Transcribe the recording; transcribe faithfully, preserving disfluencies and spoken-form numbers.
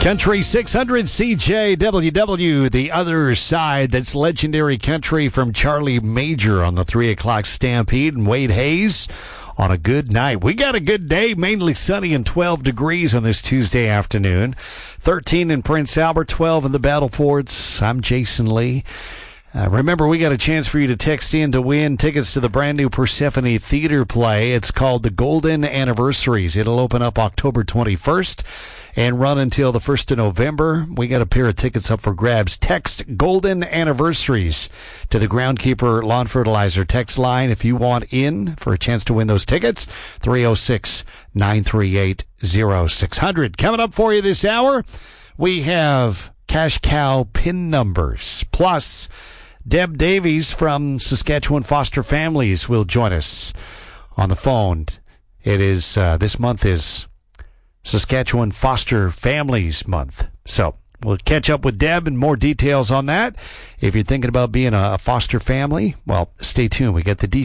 Country six hundred C J W W, the other side. That's legendary country from Charlie Major on the three o'clock Stampede, and Wade Hayes on a good night. We got a good day, mainly sunny and twelve degrees on this Tuesday afternoon. thirteen in Prince Albert, twelve in the Battle Forts. I'm Jason Lee. Uh, remember, we got a chance for you to text in to win tickets to the brand new Persephone Theater play. It's called The Golden Anniversaries. It'll open up October twenty-first and run until the first of November. We got a pair of tickets up for grabs. Text Golden Anniversaries to the Groundkeeper Lawn Fertilizer text line if you want in for a chance to win those tickets. three oh six, nine three eight, oh six hundred. Coming up for you this hour, we have Cash Cow pin numbers. Plus, Deb Davies from Saskatchewan Foster Families will join us on the phone. It is, uh, this month is Saskatchewan Foster Families Month. So we'll catch up with Deb and more details on that. If you're thinking about being a foster family, well, stay tuned. We got the details.